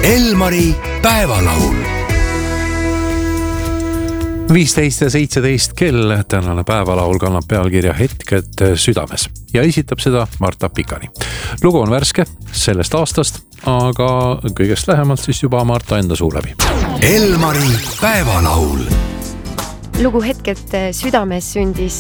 Elmari päevalaul. 15 ja 17 kell, tänane päevalaul kannab pealkirja Hetked südames ja esitab seda Marta Pikani. Lugu on värske sellest aastast, aga kõigest lähemalt siis juba Marta enda suu läbi. Elmari päevalaul. Lugu Hetked südames sündis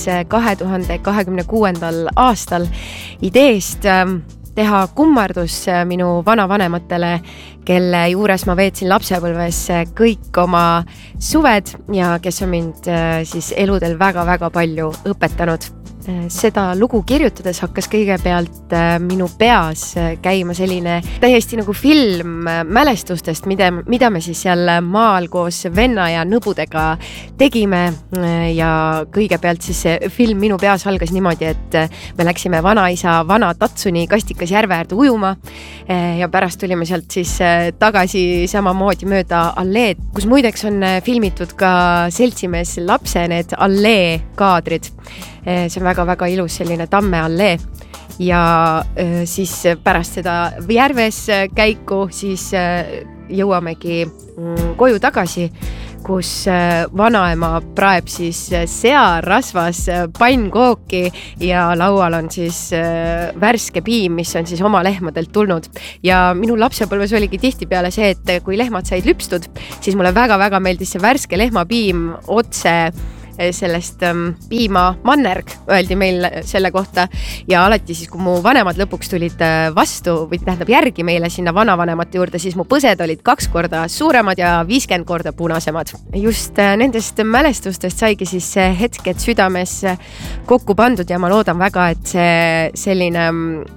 2026. aastal ideest teha kummardus minu vanavanematele, kelle juures ma veetsin lapsepõlves kõik oma suved ja kes on mind siis eludel väga-väga palju õpetanud. Seda lugu kirjutades hakkas kõigepealt minu peas käima selline täiesti nagu film mälestustest, mida me siis seal maal koos venna ja nõbudega tegime. Ja kõigepealt siis see film minu peas algas niimoodi, et me läksime vanaisa vana Tatsuni Kastikas järve äärde ujuma ja pärast tulime sealt siis tagasi samamoodi mööda alleed, kus muideks on filmitud ka seltsimees lapse need allee kaadrid. See on väga-väga ilus selline tamme allee ja siis pärast seda järves käiku siis jõuamegi koju tagasi, kus vanaema praeb siis searasvas pannkooki ja laual on siis värske piim, mis on siis oma lehmadelt tulnud. Ja minu lapsepõlves oligi tihtipeale see, et kui lehmad said lüpstud, siis mulle väga-väga meeldis see värske lehmapiim otse sellest piimamannerg, öeldi meil selle kohta ja alati siis, kui mu vanemad lõpuks tulid vastu või tähendab järgi meile sinna vanavanemate juurde, siis mu põsed olid 2 korda suuremad ja 50 korda punasemad. Just nendest mälestustest saigi siis Hetked südames kokku pandud ja ma loodan väga, et see selline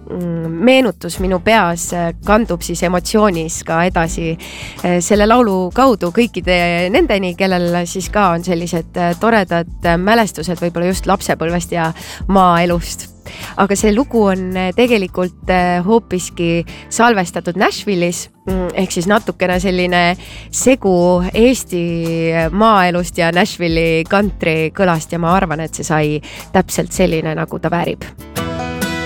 meenutus minu peas kandub siis emotsioonis ka edasi selle laulu kaudu kõikide nendeni, kellel siis ka on sellised toredad mälestused võib-olla just lapsepõlvest ja maaelust. Aga see lugu on tegelikult hoopiski salvestatud Nashville'is, ehk siis natukene selline segu Eesti maaelust ja Nashville'i country kõlast ja ma arvan, et see sai täpselt selline, nagu ta väärib.